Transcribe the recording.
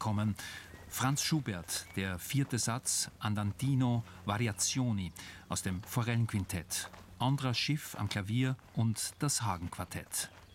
kommen. Franz Schubert, der 4. Satz Andantino Variazioni aus dem Forellenquintett. Andras Schiff am Klavier und das Hagen-Quartett.